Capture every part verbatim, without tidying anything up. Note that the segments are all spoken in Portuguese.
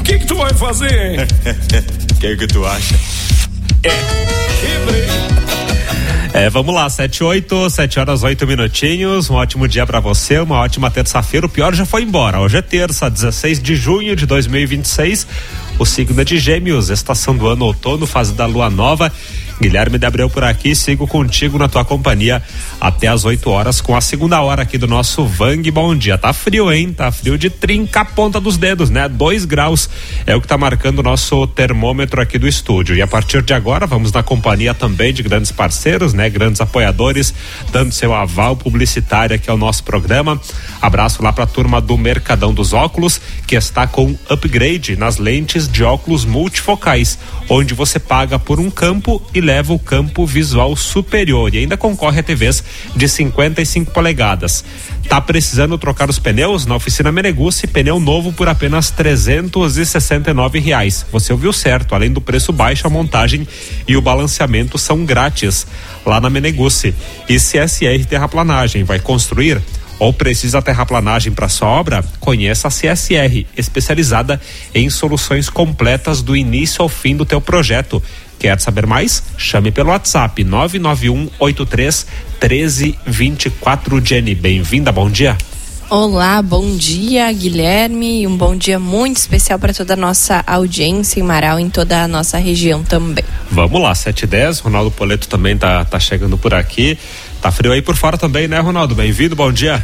que que tu vai fazer? O que que tu acha? É, quebrei. É, vamos lá, sete, oito, sete horas, oito minutinhos, um ótimo dia pra você, uma ótima terça-feira, o pior já foi embora, hoje é terça, dezesseis de junho de dois mil e vinte e seis, o signo é de Gêmeos, estação do ano outono, fase da lua nova. Guilherme de Abreu por aqui, sigo contigo na tua companhia até as oito horas com a segunda hora aqui do nosso Vang Bom Dia. Tá frio, hein? Tá frio de trincar a ponta dos dedos, né? Dois graus é o que tá marcando o nosso termômetro aqui do estúdio. E a partir de agora vamos na companhia também de grandes parceiros, né? Grandes apoiadores, dando seu aval publicitário aqui ao nosso programa. Abraço lá pra turma do Mercadão dos Óculos, que está com upgrade nas lentes de óculos multifocais, onde você paga por um campo e leva o campo visual superior e ainda concorre a T Vs de cinquenta e cinco polegadas. Tá precisando trocar os pneus? Na oficina Meneguzzi, pneu novo por apenas trezentos e sessenta e nove reais. Você ouviu certo, além do preço baixo, a montagem e o balanceamento são grátis lá na Meneguzzi. E C S R Terraplanagem, vai construir ou precisa terraplanagem para sua obra? Conheça a C S R, especializada em soluções completas do início ao fim do teu projeto. Quer saber mais? Chame pelo WhatsApp nove nove um oito três um três dois quatro. Jenny, bem-vinda, bom dia. Olá, bom dia, Guilherme, e um bom dia muito especial para toda a nossa audiência em Marau, em toda a nossa região também. Vamos lá, sete e dez, Ronaldo Poleto também tá, tá chegando por aqui. Tá frio aí por fora também, né, Ronaldo? Bem-vindo, bom dia.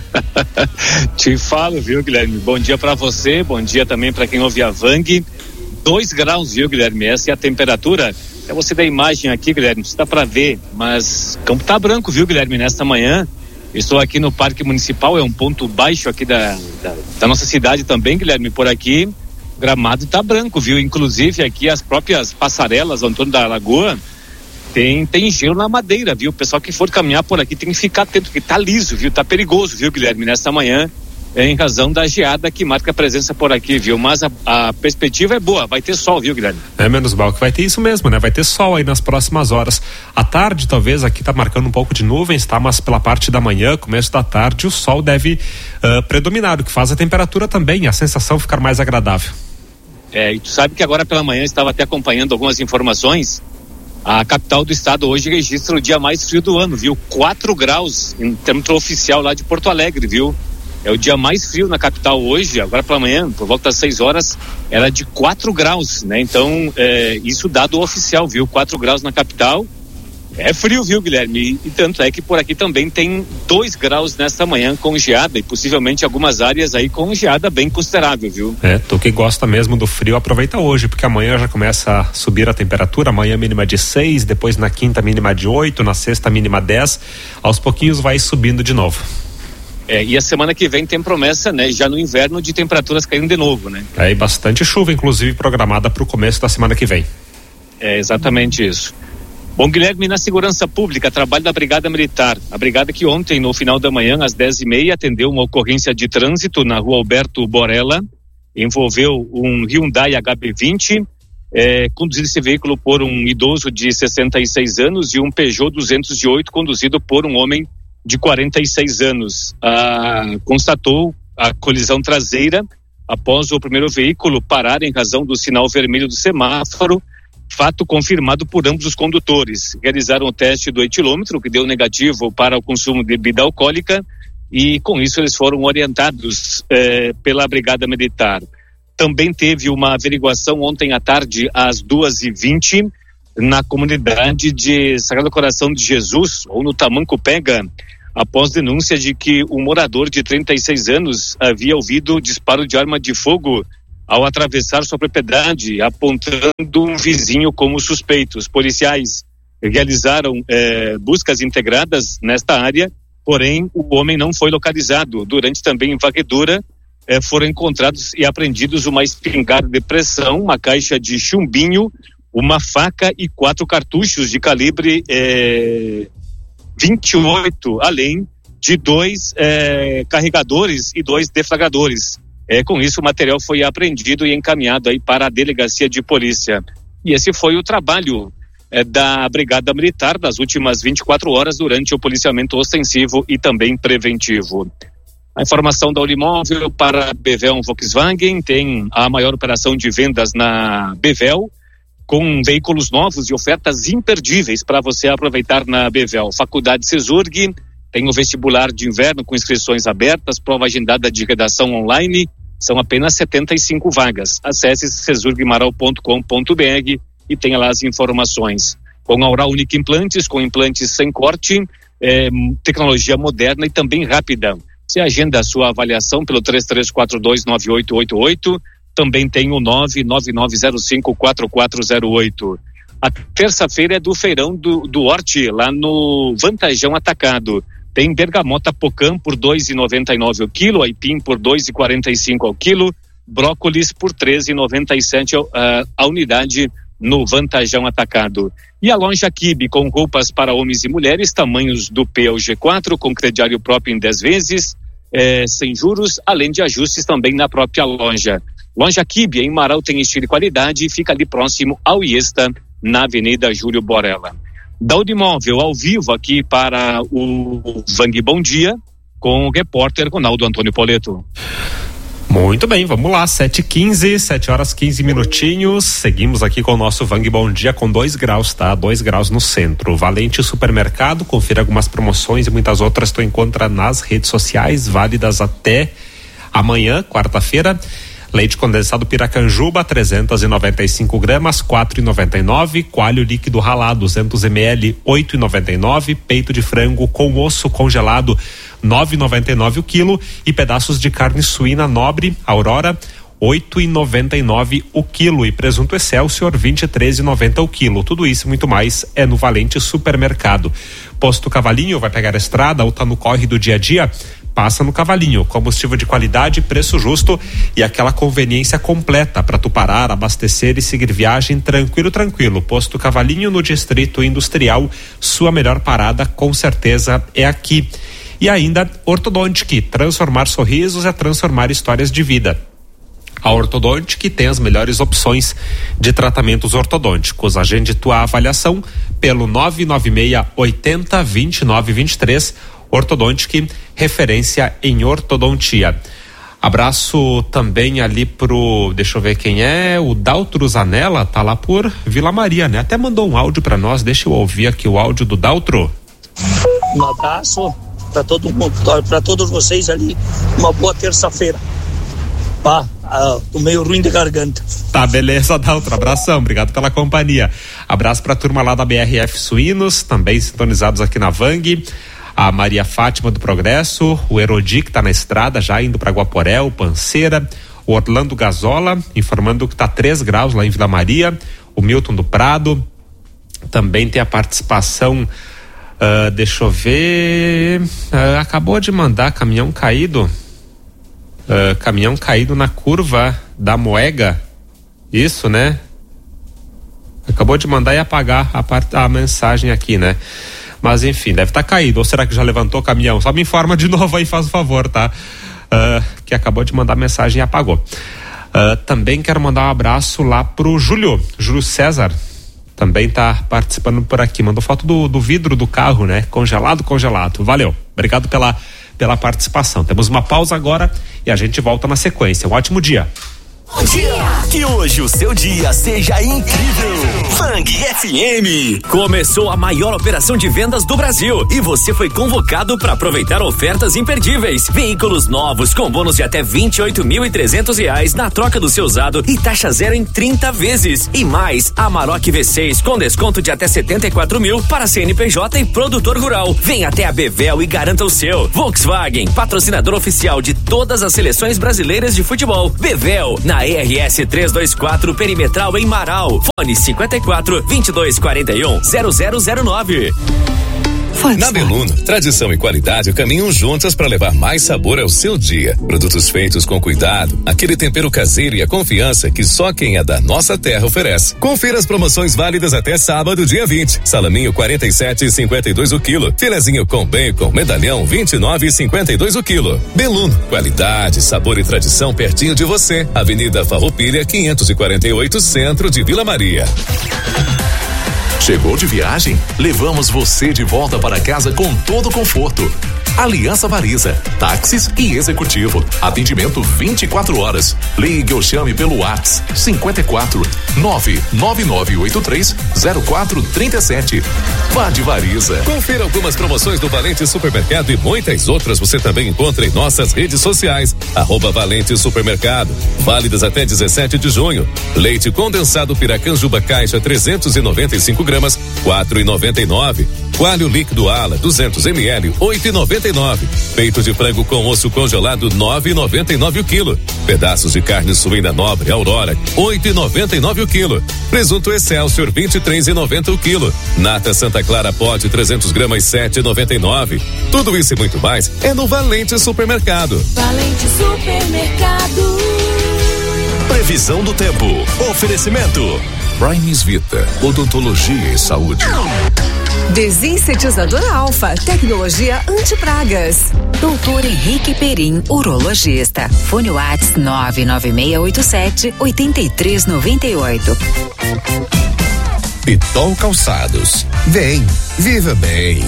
Te falo, viu, Guilherme? Bom dia para você, bom dia também para quem ouve a Vang. Dois graus, viu, Guilherme? Essa é a temperatura. É você da imagem aqui, Guilherme, você dá para ver, mas o campo tá branco, viu, Guilherme? Nesta manhã, estou aqui no Parque Municipal, é um ponto baixo aqui da, da, da nossa cidade também, Guilherme, por aqui, o gramado tá branco, viu? Inclusive aqui as próprias passarelas ao torno da lagoa, tem, tem gelo na madeira, viu? O pessoal que for caminhar por aqui tem que ficar atento, porque tá liso, viu? Tá perigoso, viu, Guilherme? Nesta manhã, em razão da geada que marca a presença por aqui, viu? Mas a, a perspectiva é boa, vai ter sol, viu, Guilherme? É, menos mal que vai ter isso mesmo, né? Vai ter sol aí nas próximas horas. À tarde, talvez, aqui tá marcando um pouco de nuvens, tá? Mas pela parte da manhã, começo da tarde, o sol deve uh, predominar, o que faz a temperatura também, a sensação ficar mais agradável. É, e tu sabe que agora pela manhã eu estava até acompanhando algumas informações. A capital do estado hoje registra o dia mais frio do ano, viu? quatro graus em termômetro oficial lá de Porto Alegre, viu? É o dia mais frio na capital hoje, agora pela manhã, por volta das seis horas, era de quatro graus, né? Então, é, isso dado oficial, viu? quatro graus na capital. É frio, viu, Guilherme? E, e tanto é que por aqui também tem dois graus nesta manhã com geada e possivelmente algumas áreas aí com geada bem considerável, viu? É, tu que gosta mesmo do frio, aproveita hoje, porque amanhã já começa a subir a temperatura, amanhã mínima de seis, depois na quinta mínima de oito, na sexta mínima dez, aos pouquinhos vai subindo de novo. É, e a semana que vem tem promessa, né? Já no inverno de temperaturas caindo de novo, né? É, e bastante chuva, inclusive, programada para o começo da semana que vem. É exatamente isso. Bom, Guilherme, na segurança pública, trabalho da Brigada Militar. A brigada que ontem, no final da manhã, às dez e meia, atendeu uma ocorrência de trânsito na rua Alberto Borella. Envolveu um Hyundai H B vinte, é, conduzido esse veículo por um idoso de sessenta e seis anos e um Peugeot duzentos e oito, conduzido por um homem de quarenta e seis anos. Ah, constatou a colisão traseira após o primeiro veículo parar em razão do sinal vermelho do semáforo, fato confirmado por ambos os condutores. Realizaram o teste do etilômetro, que deu negativo para o consumo de bebida alcoólica, e com isso eles foram orientados eh, pela Brigada Militar. Também teve uma averiguação ontem à tarde, às duas e vinte, na comunidade de Sagrado Coração de Jesus, ou no Tamanco Pega, após denúncia de que um morador de trinta e seis anos havia ouvido disparo de arma de fogo ao atravessar sua propriedade, apontando um vizinho como suspeito. Os policiais realizaram eh, buscas integradas nesta área, porém o homem não foi localizado. Durante também varredura, eh, foram encontrados e apreendidos uma espingarda de pressão, uma caixa de chumbinho, uma faca e quatro cartuchos de calibre eh, vinte e oito, além de dois eh, carregadores e dois deflagradores. É, com isso, o material foi apreendido e encaminhado aí para a delegacia de polícia. E esse foi o trabalho é, da Brigada Militar das últimas vinte e quatro horas durante o policiamento ostensivo e também preventivo. A informação da Unimóvel para Bevel Volkswagen, tem a maior operação de vendas na Bevel, com veículos novos e ofertas imperdíveis para você aproveitar na Bevel. Faculdade Cesurg, tem o vestibular de inverno com inscrições abertas, prova agendada de redação online, são apenas setenta e cinco vagas. Acesse cesurgmaral ponto com ponto b r e tenha lá as informações. Com a Oral Unique Implantes, com implantes sem corte, é, tecnologia moderna e também rápida. Você agenda a sua avaliação pelo três três quatro dois nove oito oito oito, também tem o nove nove nove zero cinco quatro quatro zero oito. A terça-feira é do feirão do, do Horti, lá no Vantajão Atacado. Tem bergamota Pocã por dois reais e noventa e nove o quilo, aipim por dois reais e quarenta e cinco ao quilo, brócolis por três reais e noventa e sete uh, a unidade no Vantajão Atacado. E a loja Kibe, com roupas para homens e mulheres, tamanhos do P ao G quatro, com crediário próprio em dez vezes, eh, sem juros, além de ajustes também na própria loja. Loja Kibe, em Marau, tem estilo e qualidade e fica ali próximo ao Iesta, na Avenida Júlio Borella. Da Unimóvel, ao vivo aqui para o Vang Bom Dia, com o repórter Ronaldo Antônio Poleto. Muito bem, vamos lá, sete e quinze, sete horas quinze minutinhos, seguimos aqui com o nosso Vang Bom Dia com dois graus, tá? dois graus no centro. Valente Supermercado, confira algumas promoções e muitas outras tu encontra nas redes sociais, válidas até amanhã, quarta-feira. Leite condensado Piracanjuba, trezentos e noventa e cinco gramas, quatro reais e noventa e nove. Coalho líquido ralado, duzentos mililitros, oito reais e noventa e nove. Peito de frango com osso congelado, nove reais e noventa e nove o quilo. E pedaços de carne suína nobre, Aurora, oito reais e noventa e nove o quilo. E presunto Excelsior, vinte e três reais e noventa o quilo. Tudo isso e muito mais é no Valente Supermercado. Posto Cavalinho, vai pegar a estrada ou tá no corre do dia a dia? Passa no Cavalinho, combustível de qualidade, preço justo e aquela conveniência completa para tu parar, abastecer e seguir viagem tranquilo, tranquilo. Posto Cavalinho no Distrito Industrial, sua melhor parada com certeza é aqui. E ainda Ortodontic, transformar sorrisos é transformar histórias de vida. A Ortodontic tem as melhores opções de tratamentos ortodônticos. Agende tua avaliação pelo nove nove seis, oitenta, vinte e nove, vinte e três. Ortodontic, referência em ortodontia. Abraço também ali pro, deixa eu ver quem é, o Daltro Zanella, tá lá por Vila Maria, né? Até mandou um áudio para nós, deixa eu ouvir aqui o áudio do Daltro. Um abraço para todo mundo, para todos vocês ali, uma boa terça-feira. Pá, ah, tô meio ruim de garganta. Tá, beleza, Daltro, abração, obrigado pela companhia. Abraço pra turma lá da B R F Suínos, também sintonizados aqui na Vang. A Maria Fátima do Progresso, o Erodi que tá na estrada, já indo para Guaporé, o Panceira, o Orlando Gazola, informando que tá três graus lá em Vila Maria, o Milton do Prado, também tem a participação, uh, deixa eu ver, uh, acabou de mandar caminhão caído, uh, caminhão caído na curva da Moega, isso, né? Acabou de mandar e apagar a, part- a mensagem aqui, né? Mas enfim, deve estar tá caído, ou será que já levantou o caminhão? Só me informa de novo aí, faz o favor, tá? Uh, que acabou de mandar mensagem e apagou. Uh, também quero mandar um abraço lá pro Júlio, Júlio César, também tá participando por aqui, mandou foto do, do vidro do carro, né? Congelado, congelado, valeu, obrigado pela, pela participação. Temos uma pausa agora e a gente volta na sequência. Um ótimo dia. Bom dia! Que hoje o seu dia seja incrível! Vang F M! Começou a maior operação de vendas do Brasil e você foi convocado para aproveitar ofertas imperdíveis. Veículos novos com bônus de até vinte e oito mil e trezentos reais na troca do seu usado e taxa zero em trinta vezes. E mais, Amarok V seis com desconto de até setenta e quatro mil para C N P J e produtor rural. Vem até a Bevel e garanta o seu. Volkswagen, patrocinador oficial de todas as seleções brasileiras de futebol. Bevel, na E R S trezentos e vinte e quatro Perimetral em Marau. Fone cinquenta e quatro, vinte e dois, quarenta e um, zero zero zero nove. Na Beluno, tradição e qualidade caminham juntas para levar mais sabor ao seu dia. Produtos feitos com cuidado, aquele tempero caseiro e a confiança que só quem é da nossa terra oferece. Confira as promoções válidas até sábado, dia vinte. Salaminho quarenta e sete e cinquenta e dois o quilo. Filezinho com bacon, medalhão vinte e nove e cinquenta e dois o quilo. Beluno, qualidade, sabor e tradição pertinho de você. Avenida Farroupilha quinhentos e quarenta e oito, centro de Vila Maria. Chegou de viagem? Levamos você de volta para casa com todo conforto. Aliança Variza, táxis e executivo. Atendimento vinte e quatro horas. Ligue ou chame pelo WhatsApp cinquenta e quatro, nove nove nove oito três, zero quatro três sete. Vá de Variza. Confira algumas promoções do Valente Supermercado e muitas outras você também encontra em nossas redes sociais. Arroba Valente Supermercado. Válidas até dezessete de junho. Leite condensado Piracanjuba Caixa trezentos e noventa e cinco gramas, quatro e noventa e nove. Coalho líquido Ala duzentos mililitros, oito e noventa e nove. Peito de frango com osso congelado, nove e noventa e nove o quilo. Pedaços de carne suína nobre Aurora, oito e noventa e nove o quilo. Presunto Excelsior, vinte e três e noventa o quilo. Nata Santa Clara Pote trezentos gramas, sete e noventa e nove. Tudo isso e muito mais é no Valente Supermercado. Valente Supermercado. Previsão do tempo. Oferecimento. Primes Vita, odontologia e saúde. Desinsetizador Alfa, tecnologia antipragas. Doutor Henrique Perim, urologista. Fone WhatsApp nove nove seis oito sete, oito três nove oito. Pitol Calçados. Vem, viva bem.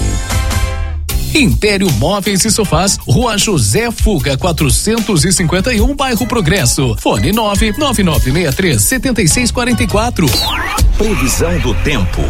Império Móveis e Sofás, Rua José Fuga, quatrocentos e cinquenta e um, bairro Progresso. Fone nove nove nove seis três, sete seis quatro quatro. Previsão do tempo.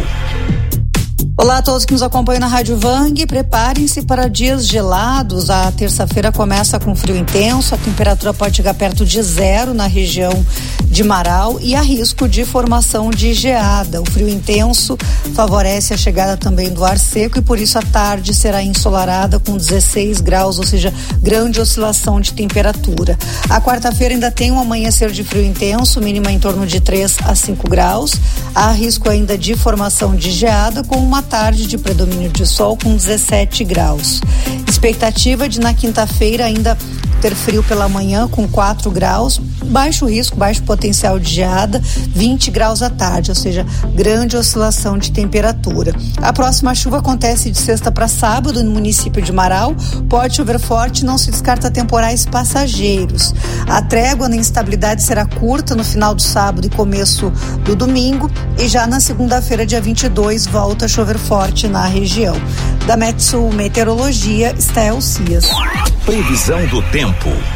Olá a todos que nos acompanham na Rádio Vang, preparem-se para dias gelados. A terça-feira começa com frio intenso, a temperatura pode chegar perto de zero na região de Marau e há risco de formação de geada. O frio intenso favorece a chegada também do ar seco e por isso a tarde será ensolarada com dezesseis graus, ou seja, grande oscilação de temperatura. A quarta-feira ainda tem um amanhecer de frio intenso, mínima em torno de três a cinco graus. Há risco ainda de formação de geada com uma tarde de predomínio de sol com dezessete graus. Expectativa de na quinta-feira ainda ter frio pela manhã com quatro graus, baixo risco, baixo potencial de geada, vinte graus à tarde, ou seja, grande oscilação de temperatura. A próxima chuva acontece de sexta para sábado no município de Marau, pode chover forte, não se descarta temporais passageiros. A trégua na instabilidade será curta no final do sábado e começo do domingo e já na segunda-feira, dia vinte e dois, volta a chover forte na região. Da Metsul Meteorologia, Estel Cias. Previsão do tempo.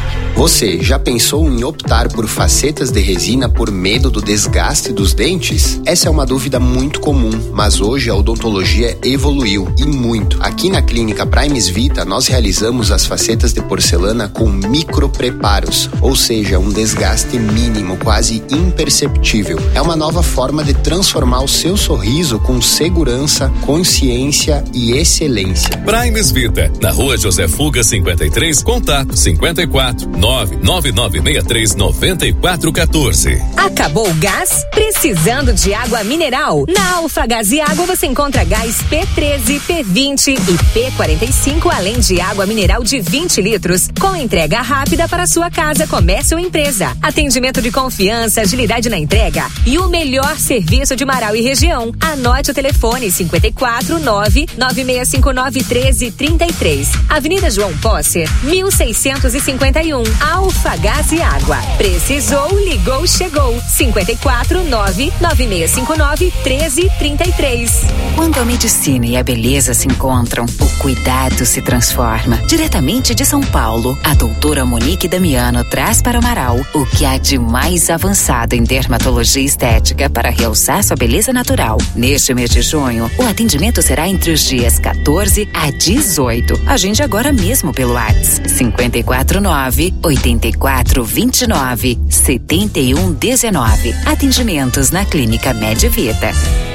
Você já pensou em optar por facetas de resina por medo do desgaste dos dentes? Essa é uma dúvida muito comum, mas hoje a odontologia evoluiu e muito. Aqui na Clínica Primes Vita, nós realizamos as facetas de porcelana com micropreparos, ou seja, um desgaste mínimo, quase imperceptível. É uma nova forma de transformar o seu sorriso com segurança, consciência e excelência. Primes Vita, na Rua José Fuga cinquenta e três, contato cinquenta e quatro, nove nove nove seis três nove quatro um quatro. Acabou o gás? Precisando de água mineral? Na Alfagás e Água você encontra gás P treze, P vinte e P quarenta e cinco, além de água mineral de vinte litros, com entrega rápida para sua casa, comércio ou empresa. Atendimento de confiança, agilidade na entrega e o melhor serviço de Marau e região. Anote o telefone cinquenta e quatro, nove nove seis cinco nove, treze trinta e três. Avenida João Posser, mil seiscentos e cinquenta e um. Alfagás e Água. Precisou, ligou, chegou. cinquenta e quatro, nove nove seis cinco nove, treze trinta e três. Quando a medicina e a beleza se encontram, o cuidado se transforma. Diretamente de São Paulo, a doutora Monique Damiano traz para o Marau o que há de mais avançado em dermatologia estética para realçar sua beleza natural. Neste mês de junho, o atendimento será entre os dias quatorze a dezoito. Agende agora mesmo pelo WhatsApp cinquenta e quatro, nove oitenta e quatro, vinte e nove, setenta e um, dezenove. Atendimentos na Clínica Medvita.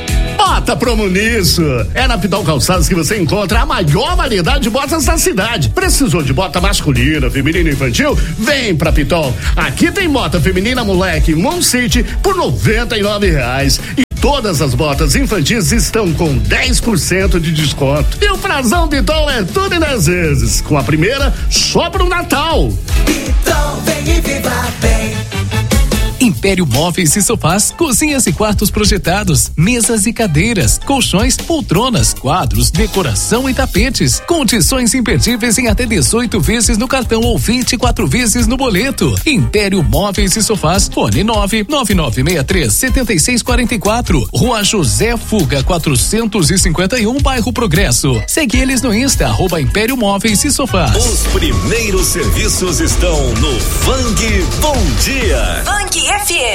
Bota promo nisso! É na Pitol Calçados que você encontra a maior variedade de botas da cidade. Precisou de bota masculina, feminina e infantil? Vem pra Pitol. Aqui tem bota feminina moleque Mon City por noventa e nove reais. E todas as botas infantis estão com dez por cento de desconto. E o prazão Pitol é tudo em dez vezes. Com a primeira, só pro Natal. Pitol, vem e viva bem. Império Móveis e Sofás, cozinhas e quartos projetados, mesas e cadeiras, colchões, poltronas, quadros, decoração e tapetes. Condições imperdíveis em até dezoito vezes no cartão ou vinte e quatro vezes no boleto. Império Móveis e Sofás, fone nove nove nove seis três sete seis quatro quatro, Rua José Fuga quatrocentos e cinquenta e um, bairro Progresso. Segue eles no Insta, arroba Império Móveis e Sofás. Os primeiros serviços estão no Fang Bom Dia. Fang F M.